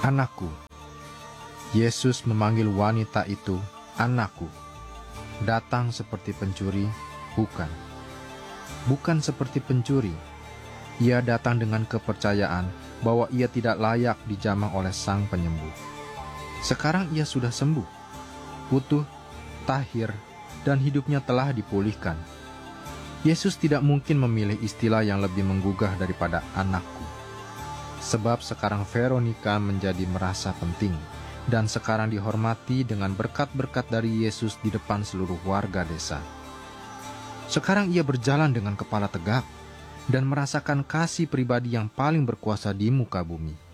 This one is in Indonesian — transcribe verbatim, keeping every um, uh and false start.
Anakku. Yesus memanggil wanita itu anakku. Datang seperti pencuri, bukan. Bukan seperti pencuri. Ia datang dengan kepercayaan bahwa ia tidak layak dijamah oleh Sang Penyembuh. Sekarang ia sudah sembuh, utuh, tahir, dan hidupnya telah dipulihkan. Yesus tidak mungkin memilih istilah yang lebih menggugah daripada anakku. Sebab sekarang Veronica menjadi merasa penting, dan sekarang dihormati dengan berkat-berkat dari Yesus di depan seluruh warga desa. Sekarang ia berjalan dengan kepala tegak, dan merasakan kasih pribadi yang paling berkuasa di muka bumi.